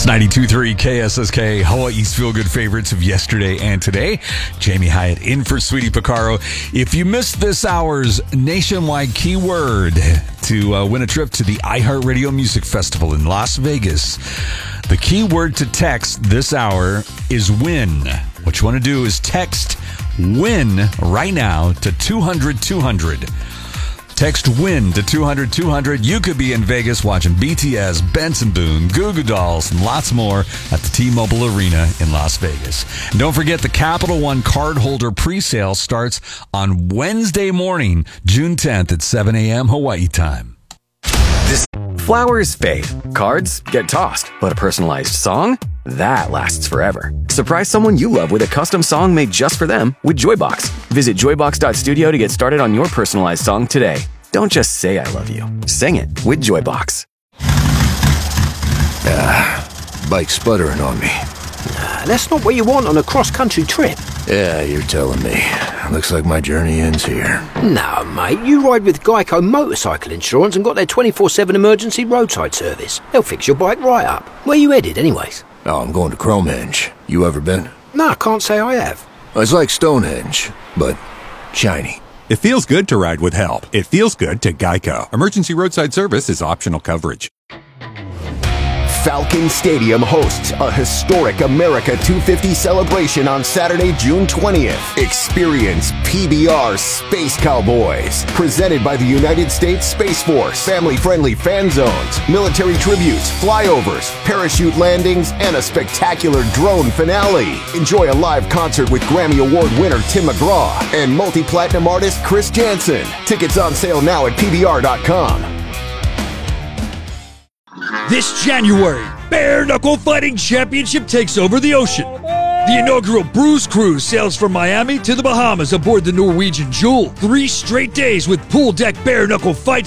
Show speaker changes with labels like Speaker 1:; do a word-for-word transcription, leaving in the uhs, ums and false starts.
Speaker 1: ninety-two point three K S S K, Hawaii's feel-good favorites of yesterday and today. Jamie Hyatt in for Sweetie Picaro. If you missed this hour's nationwide keyword to uh, win a trip to the iHeartRadio Music Festival in Las Vegas, the keyword to text this hour is win. What you want to do is text win right now to two hundred two hundred. Text WIN to two hundred two hundred. You could be in Vegas watching B T S, Benson Boone, Goo Goo Dolls, and lots more at the T-Mobile Arena in Las Vegas. And don't forget, the Capital One cardholder presale starts on Wednesday morning, June tenth at seven a.m. Hawaii time.
Speaker 2: This flowers fade, cards get tossed, but a personalized song? That lasts forever. Surprise someone you love with a custom song made just for them with Joybox. Visit joybox dot studio to get started on your personalized song today. Don't just say I love you. Sing it with Joybox.
Speaker 3: Ah, bike's sputtering on me.
Speaker 4: Nah, that's not what you want on a cross-country trip.
Speaker 3: Yeah, you're telling me. Looks like my journey ends here.
Speaker 4: No, mate, you ride with Geico Motorcycle Insurance and got their twenty-four seven emergency roadside service. They'll fix your bike right up. Where you headed, anyways?
Speaker 3: Oh, I'm going to Cromehenge. You ever been?
Speaker 4: No, I can't say I have.
Speaker 3: It's like Stonehenge, but shiny.
Speaker 5: It feels good to ride with help. It feels good to Geico. Emergency roadside service is optional coverage.
Speaker 6: Falcon Stadium hosts a historic America two fifty celebration on Saturday, June twentieth. Experience P B R Space Cowboys, presented by the United States Space Force. Family-friendly fan zones, military tributes, flyovers, parachute landings, and a spectacular drone finale. Enjoy a live concert with Grammy Award winner Tim McGraw and multi-platinum artist Chris Jansen. Tickets on sale now at P B R dot com.
Speaker 7: This January, Bare Knuckle Fighting Championship takes over the ocean. The inaugural Bruise Cruise sails from Miami to the Bahamas aboard the Norwegian Jewel. Three straight days with pool deck bare knuckle fights